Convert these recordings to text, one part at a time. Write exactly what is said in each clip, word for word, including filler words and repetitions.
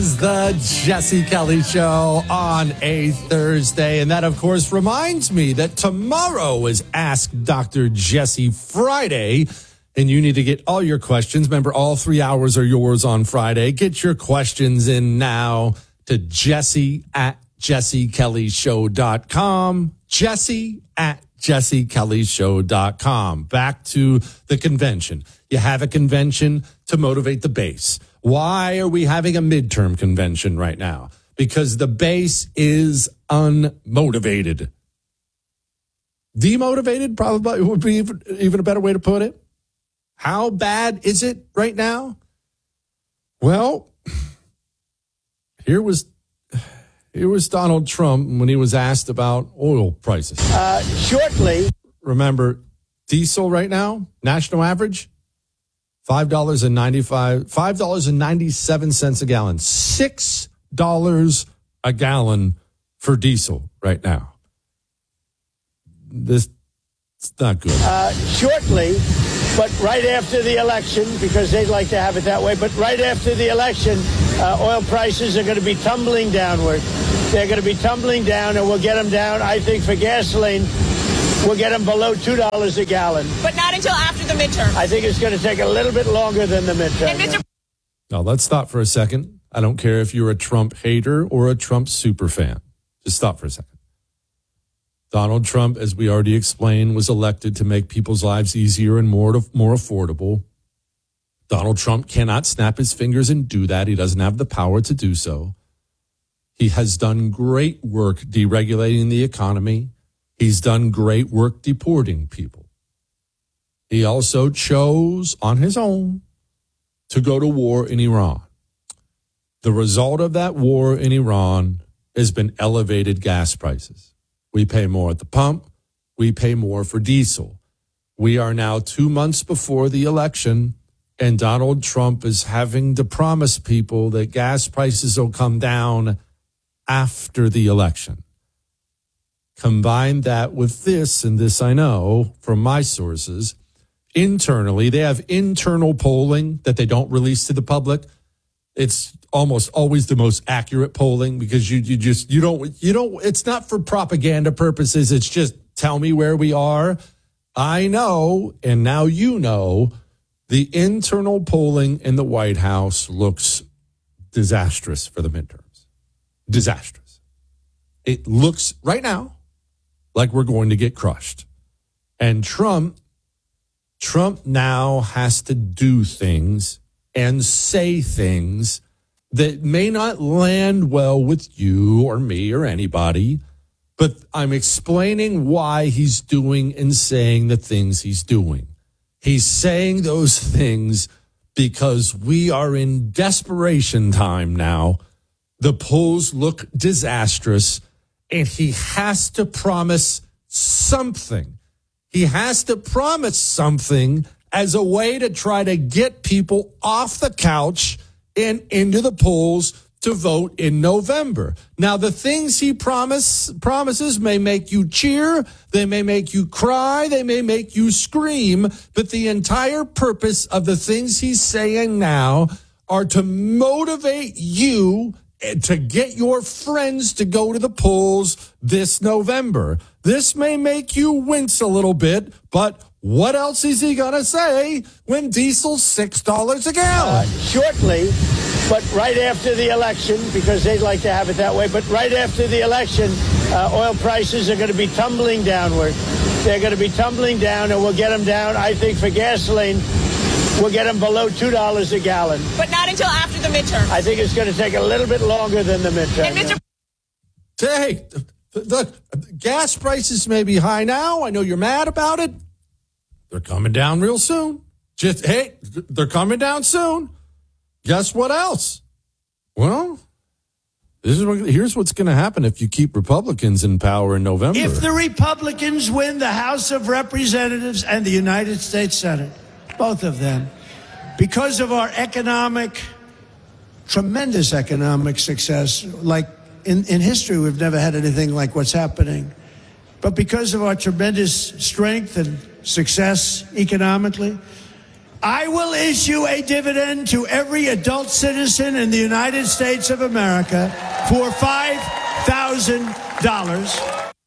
is the Jesse Kelly Show on a Thursday. And that, of course, reminds me that tomorrow is Ask Doctor Jesse Friday. And you need to get all your questions. Remember, all three hours are yours on Friday. Get your questions in now to Jesse at jesse kelly show dot com. Jesse at jesse kelly show dot com. Back to the convention. You have a convention to motivate the base. Why are we having a midterm convention right now? Because the base is unmotivated. Demotivated probably would be even a better way to put it. How bad is it right now? Well, here was here was Donald Trump when he was asked about oil prices. Uh, shortly. Remember, diesel right now, national average, five dollars and ninety-five, five dollars and ninety-seven cents a gallon. Six dollars a gallon for diesel right now. This it's not good. Uh, shortly, but right after the election, because they'd like to have it that way, but right after the election, uh, oil prices are going to be tumbling downward. They're going to be tumbling down, and we'll get them down, I think, for gasoline. We'll get them below two dollars a gallon. But not until after the midterm. I think it's going to take a little bit longer than the midterm. And Mister Now, let's stop for a second. I don't care if you're a Trump hater or a Trump super fan. Just stop for a second. Donald Trump, as we already explained, was elected to make people's lives easier and more, more affordable. Donald Trump cannot snap his fingers and do that. He doesn't have the power to do so. He has done great work deregulating the economy. He's done great work deporting people. He also chose on his own to go to war in Iran. The result of that war in Iran has been elevated gas prices. We pay more at the pump. We pay more for diesel. We are now two months before the election, and Donald Trump is having to promise people that gas prices will come down after the election. Combine that with this, and this I know from my sources, internally, they have internal polling that they don't release to the public. It's almost always the most accurate polling because you you just you don't you don't it's not for propaganda purposes. It's just tell me where we are. I know, and now you know, the internal polling in the White House looks disastrous for the midterms. Disastrous. It looks right now like we're going to get crushed. And Trump Trump now has to do things and say things that may not land well with you or me or anybody, but I'm explaining why he's doing and saying the things he's doing. He's saying those things because we are in desperation time now. The polls look disastrous, and he has to promise something. He has to promise something as a way to try to get people off the couch and into the polls to vote in November. Now, the things he promise, promises may make you cheer, they may make you cry, they may make you scream, but the entire purpose of the things he's saying now are to motivate you to get your friends to go to the polls this November. This may make you wince a little bit, but what else is he going to say when diesel's six dollars a gallon? Uh, shortly, but right after the election, because they'd like to have it that way, but right after the election, uh, oil prices are going to be tumbling downward. They're going to be tumbling down, and we'll get them down, I think, for gasoline. We'll get them below two dollars a gallon. But not until after the midterm. I think it's going to take a little bit longer than the midterm. And Mister Hey, look, gas prices may be high now. I know you're mad about it. They're coming down real soon. Just, hey, they're coming down soon. Guess what else? Well, this is what, here's what's going to happen if you keep Republicans in power in November. If the Republicans win the House of Representatives and the United States Senate, both of them, because of our economic, tremendous economic success, like in, in history, we've never had anything like what's happening. But because of our tremendous strength and success economically, I will issue a dividend to every adult citizen in the United States of America for five thousand dollars.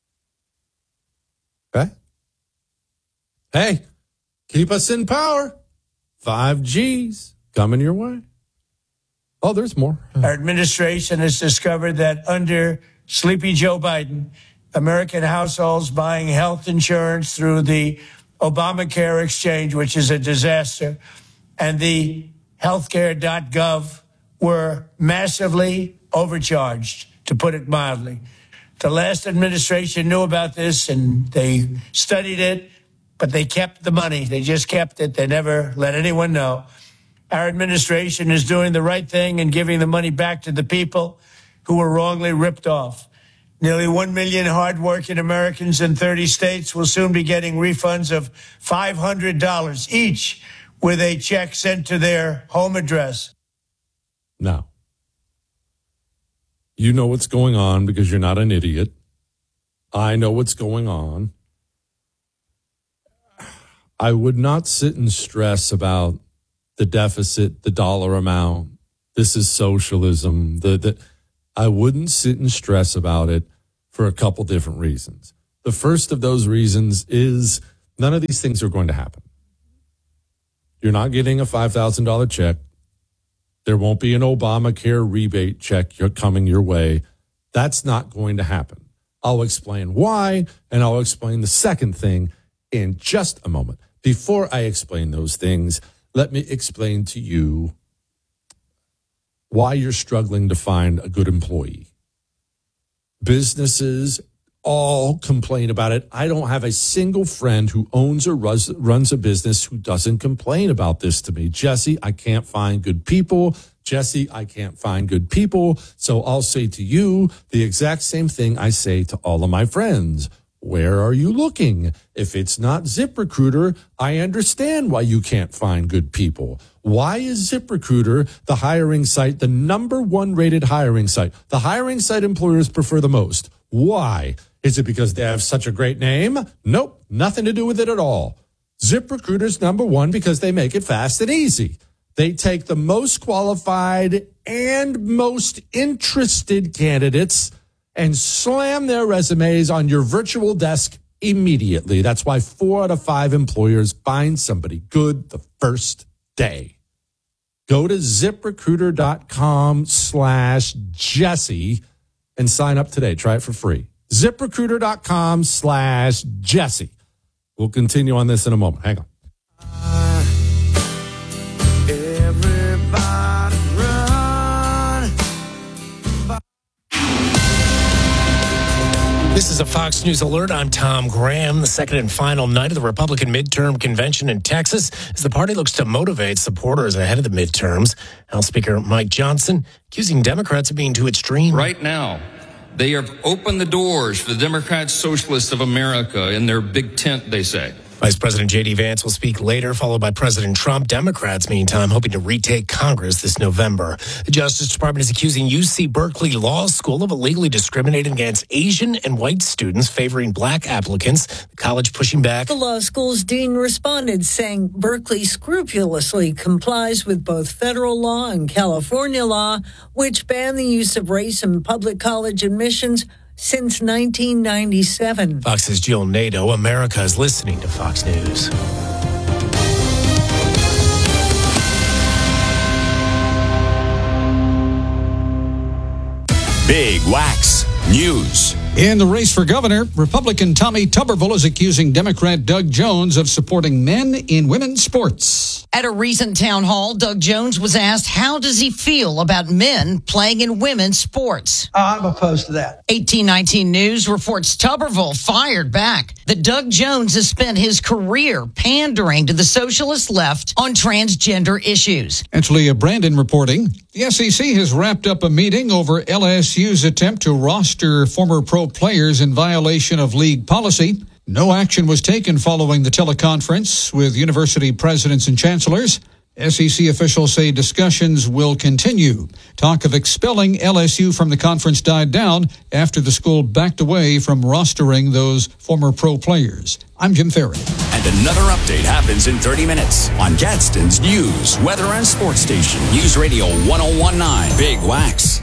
Okay. Hey, keep us in power. Five G's coming your way. Oh, there's more. Our administration has discovered that under Sleepy Joe Biden, American households buying health insurance through the Obamacare exchange, which is a disaster, and the healthcare dot gov were massively overcharged, to put it mildly. The last administration knew about this and they studied it, but they kept the money. They just kept it. They never let anyone know. Our administration is doing the right thing and giving the money back to the people who were wrongly ripped off. Nearly one million hardworking Americans in thirty states will soon be getting refunds of five hundred dollars each with a check sent to their home address. Now, you know what's going on because you're not an idiot. I know what's going on. I would not sit and stress about the deficit, the dollar amount. This is socialism. The, the I wouldn't sit and stress about it for a couple different reasons. The first of those reasons is none of these things are going to happen. You're not getting a five thousand dollars check. There won't be an Obamacare rebate check coming your way. That's not going to happen. I'll explain why, and I'll explain the second thing in just a moment. Before I explain those things, let me explain to you why you're struggling to find a good employee. Businesses all complain about it. I don't have a single friend who owns or runs a business who doesn't complain about this to me. Jesse, I can't find good people. Jesse, I can't find good people. So I'll say to you the exact same thing I say to all of my friends. Where are you looking? If it's not ZipRecruiter, I understand why you can't find good people. Why is ZipRecruiter the hiring site, the number one rated hiring site, the hiring site employers prefer the most? Why? Is it because they have such a great name? Nope, nothing to do with it at all. ZipRecruiter's number one because they make it fast and easy. They take the most qualified and most interested candidates and slam their resumes on your virtual desk immediately. That's why four out of five employers find somebody good the first day. Go to ZipRecruiter.com slash Jesse and sign up today. Try it for free. ZipRecruiter.com slash Jesse. We'll continue on this in a moment. Hang on. This is a Fox News alert. I'm Tom Graham. The second and final night of the Republican midterm convention in Texas as the party looks to motivate supporters ahead of the midterms. House Speaker Mike Johnson accusing Democrats of being too extreme. Right now, they have opened the doors for the Democrat Socialists of America in their big tent, they say. Vice President J D Vance will speak later, followed by President Trump. Democrats, meantime, hoping to retake Congress this November. The Justice Department is accusing U C Berkeley Law School of illegally discriminating against Asian and white students, favoring black applicants. The college pushing back. The law school's dean responded, saying Berkeley scrupulously complies with both federal law and California law, which ban the use of race in public college admissions since nineteen ninety-seven. Fox's Jill Nato. America is listening to Fox News. Big Wax News. In the race for governor, Republican Tommy Tuberville is accusing Democrat Doug Jones of supporting men in women's sports. At a recent town hall, Doug Jones was asked how does he feel about men playing in women's sports. I'm opposed to that. eighteen nineteen News reports Tuberville fired back that Doug Jones has spent his career pandering to the socialist left on transgender issues. Angelia Brandon reporting, the S E C has wrapped up a meeting over L S U's attempt to roster former pro players in violation of league policy. No action was taken following the teleconference with university presidents and chancellors. S E C officials say discussions will continue. Talk of expelling L S U from the conference died down after the school backed away from rostering those former pro players. I'm Jim Ferry. And another update happens in thirty minutes on Gadsden's News, Weather, and Sports Station. News Radio one oh one point nine Big Wax.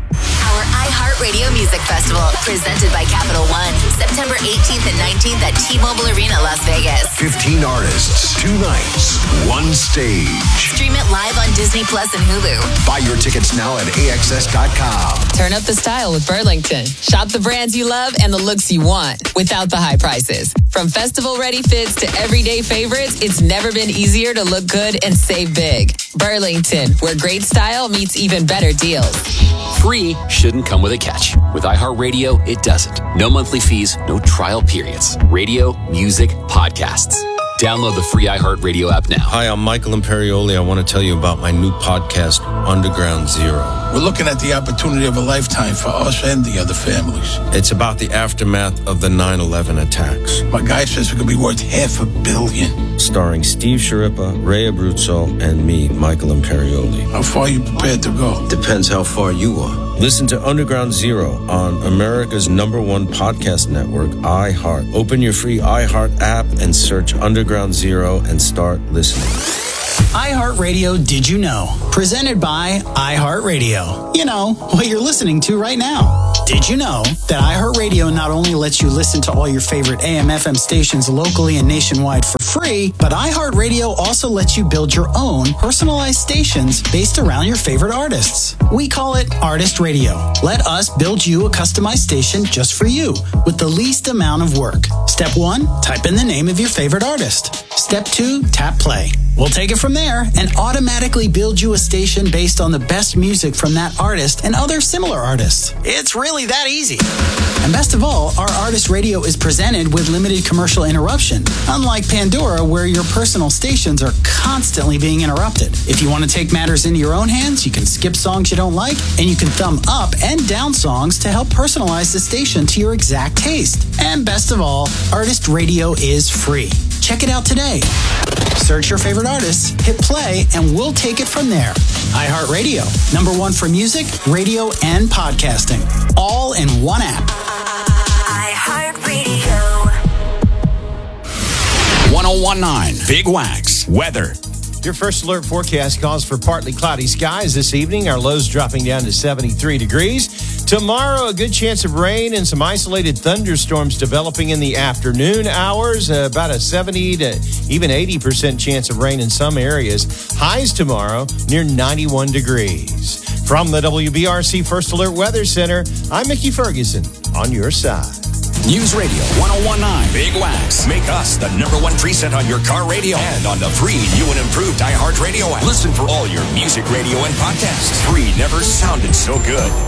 Our iHeartRadio Music Festival, presented by Capital One, September eighteenth and nineteenth at T-Mobile Arena, Las Vegas. fifteen artists, two nights, one stage. Stream it live on Disney Plus and Hulu. Buy your tickets now at A X S dot com. Turn up the style with Burlington. Shop the brands you love and the looks you want without the high prices. From festival-ready fits to everyday favorites, it's never been easier to look good and save big. Burlington, where great style meets even better deals. Free shouldn't come with a catch. With iHeartRadio, it doesn't. No monthly fees, no trial periods. Radio, music, podcasts. Download the free iHeartRadio app now. Hi, I'm Michael Imperioli. I want to tell you about my new podcast, Underground Zero. We're looking at the opportunity of a lifetime for us and the other families. It's about the aftermath of the nine eleven attacks. My guy says it could be worth half a billion. Starring Steve Sciarippa, Ray Abruzzo, and me, Michael Imperioli. How far are you prepared to go? Depends how far you are. Listen to Underground Zero on America's number one podcast network, iHeart. Open your free iHeart app and search Underground Zero and start listening. iHeartRadio Did You Know? Presented by iHeartRadio. You know, what you're listening to right now. Did you know that iHeartRadio not only lets you listen to all your favorite A M F M stations locally and nationwide for free, but iHeartRadio also lets you build your own personalized stations based around your favorite artists. We call it Artist Radio. Let us build you a customized station just for you with the least amount of work. Step one, type in the name of your favorite artist. Step two, tap play. We'll take it from there and automatically build you a station based on the best music from that artist and other similar artists. It's really that easy. And best of all, our Artist Radio is presented with limited commercial interruption, unlike Pandora, where your personal stations are constantly being interrupted. If you want to take matters into your own hands, you can skip songs you don't like, and you can thumb up and down songs to help personalize the station to your exact taste. And best of all, Artist Radio is free. Check it out today. Search your favorite artists, hit play, and we'll take it from there. iHeartRadio, number one for music, radio, and podcasting. All in one app. iHeartRadio. one oh one point nine Big Wax. Weather. Your first alert forecast calls for partly cloudy skies this evening. Our lows dropping down to seventy-three degrees. Tomorrow, a good chance of rain and some isolated thunderstorms developing in the afternoon hours. Uh, about a seventy to even eighty percent chance of rain in some areas. Highs tomorrow near ninety-one degrees. From the W B R C First Alert Weather Center, I'm Mickey Ferguson on your side. News Radio one oh one point nine Big Wax. Make us the number one preset on your car radio and on the free new and improved iHeartRadio app. Listen for all your music, radio, and podcasts. Free never sounded so good.